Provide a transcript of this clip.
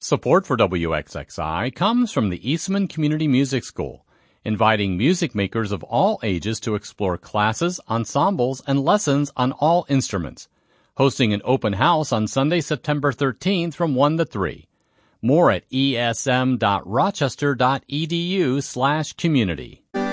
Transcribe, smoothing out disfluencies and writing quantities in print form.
Support for WXXI comes from the Eastman Community Music School, inviting music makers of all ages to explore classes, ensembles, and lessons on all instruments. Hosting an open house on Sunday, September 13th from 1 to 3. More at esm.rochester.edu/community.